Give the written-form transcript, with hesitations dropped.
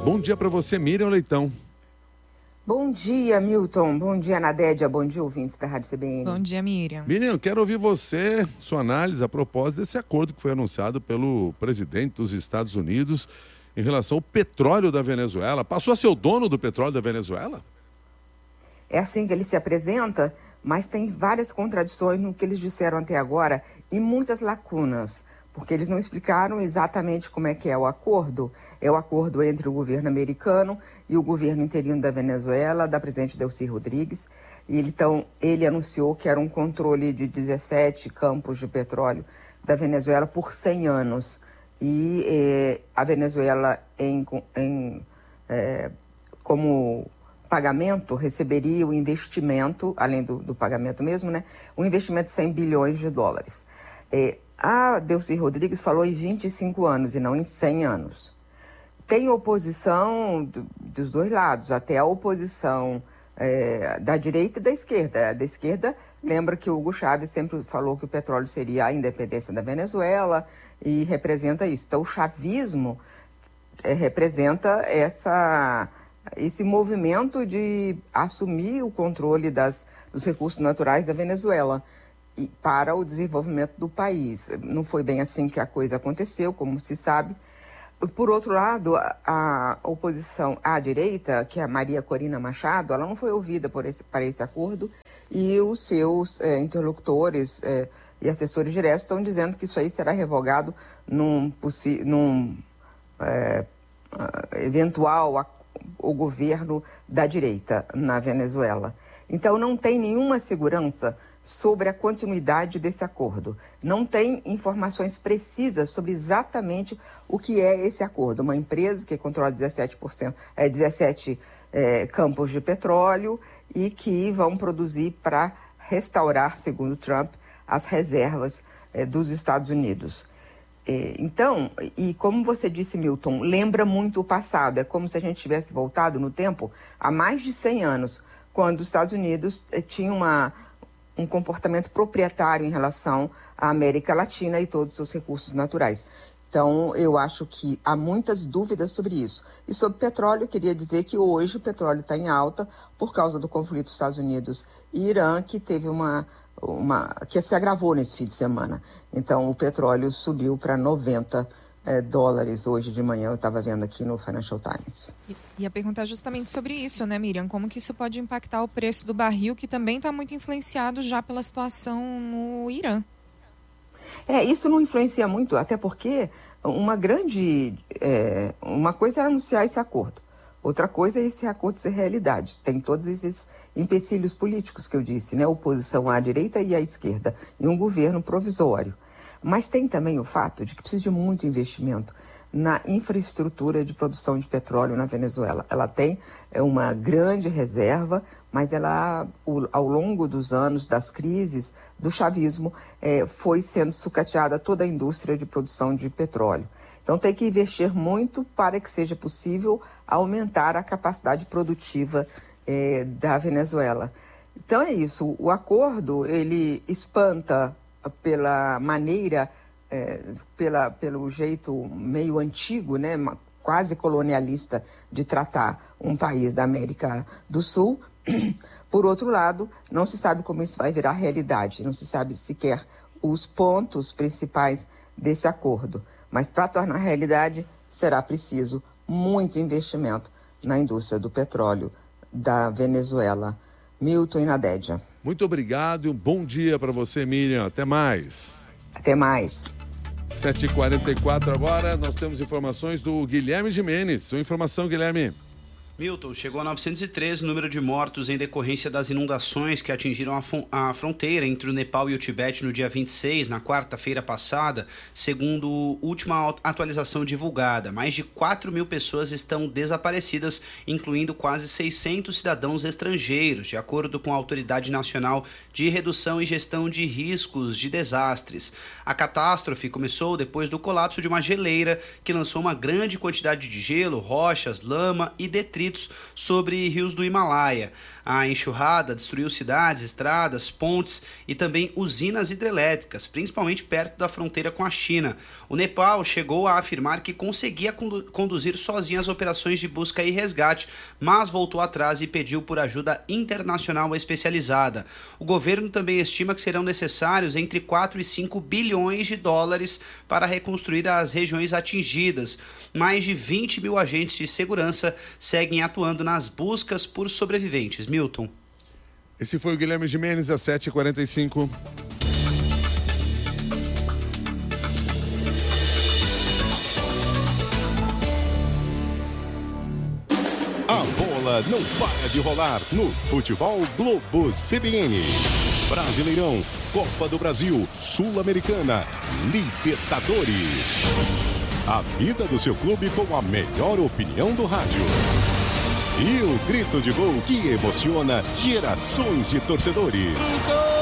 Bom dia para você, Miriam Leitão. Bom dia, Milton. Bom dia, Nadédia. Bom dia, ouvintes da Rádio CBN. Bom dia, Miriam. Miriam, eu quero ouvir você, sua análise a propósito desse acordo que foi anunciado pelo presidente dos Estados Unidos em relação ao petróleo da Venezuela. Passou a ser o dono do petróleo da Venezuela? É assim que ele se apresenta, mas tem várias contradições no que eles disseram até agora e muitas lacunas, porque eles não explicaram exatamente como é que é o acordo. É o acordo entre o governo americano e o governo interino da Venezuela, da presidente Delcy Rodrigues. E ele anunciou que era um controle de 17 campos de petróleo da Venezuela por 100 anos. E a Venezuela, como pagamento, receberia o investimento, além do pagamento mesmo, né? Um investimento de 100 bilhões de dólares. A Delcy Rodrigues falou em 25 anos e não em 100 anos. Tem oposição dos dois lados, até a oposição da direita e da esquerda. Da esquerda, lembra que o Hugo Chávez sempre falou que o petróleo seria a independência da Venezuela e representa isso. Então, o chavismo representa esse movimento de assumir o controle dos recursos naturais da Venezuela para o desenvolvimento do país. Não foi bem assim que a coisa aconteceu, como se sabe. Por outro lado, a oposição à direita, que é a Maria Corina Machado, ela não foi ouvida para esse acordo e os seus interlocutores e assessores diretos estão dizendo que isso aí será revogado num eventual o governo da direita na Venezuela. Então não tem nenhuma segurança sobre a continuidade desse acordo. Não tem informações precisas sobre exatamente o que é esse acordo. Uma empresa que controla 17 campos de petróleo e que vão produzir para restaurar, segundo Trump, as reservas dos Estados Unidos. Então, e como você disse, Milton, lembra muito o passado. É como se a gente tivesse voltado no tempo há mais de 100 anos, quando os Estados Unidos tinham um comportamento proprietário em relação à América Latina e todos os seus recursos naturais. Então, eu acho que há muitas dúvidas sobre isso. E sobre petróleo, eu queria dizer que hoje o petróleo está em alta por causa do conflito dos Estados Unidos e Irã, que teve que se agravou nesse fim de semana. Então, o petróleo subiu para 90 dólares hoje de manhã, eu estava vendo aqui no Financial Times. Ia perguntar justamente sobre isso, né, Miriam? Como que isso pode impactar o preço do barril, que também está muito influenciado já pela situação no Irã? Isso não influencia muito, até porque uma coisa é anunciar esse acordo. Outra coisa é esse acordo ser realidade. Tem todos esses empecilhos políticos que eu disse, né? Oposição à direita e à esquerda, e um governo provisório. Mas tem também o fato de que precisa de muito investimento na infraestrutura de produção de petróleo na Venezuela. Ela tem uma grande reserva, mas ela, ao longo dos anos das crises do chavismo, foi sendo sucateada toda a indústria de produção de petróleo. Então tem que investir muito para que seja possível aumentar a capacidade produtiva da Venezuela. Então é isso, o acordo ele espanta pela maneira, pelo jeito meio antigo, né, quase colonialista de tratar um país da América do Sul. Por outro lado, não se sabe como isso vai virar realidade, não se sabe sequer os pontos principais desse acordo. Mas para tornar realidade, será preciso muito investimento na indústria do petróleo da Venezuela. Milton e Nadédia. Muito obrigado e um bom dia para você, Miriam. Até mais. Até mais. 7h44 agora, nós temos informações do Guilherme Gimenez. Sua informação, Guilherme. Milton, chegou a 913 o número de mortos em decorrência das inundações que atingiram a fronteira entre o Nepal e o Tibete no dia 26, na quarta-feira passada, segundo a última atualização divulgada. Mais de 4.000 pessoas estão desaparecidas, incluindo quase 600 cidadãos estrangeiros, de acordo com a Autoridade Nacional de Redução e Gestão de Riscos de Desastres. A catástrofe começou depois do colapso de uma geleira que lançou uma grande quantidade de gelo, rochas, lama e detritos meteoritos sobre rios do Himalaia. A enxurrada destruiu cidades, estradas, pontes e também usinas hidrelétricas, principalmente perto da fronteira com a China. O Nepal chegou a afirmar que conseguia conduzir sozinho as operações de busca e resgate, mas voltou atrás e pediu por ajuda internacional especializada. O governo também estima que serão necessários entre 4 e 5 bilhões de dólares para reconstruir as regiões atingidas. Mais de 20 mil agentes de segurança seguem atuando nas buscas por sobreviventes. Milton. Esse foi o Guilherme Gimenez, às 7h45. A bola não para de rolar no Futebol Globo CBN. Brasileirão, Copa do Brasil, Sul-Americana, Libertadores. A vida do seu clube com a melhor opinião do rádio. E o grito de gol que emociona gerações de torcedores.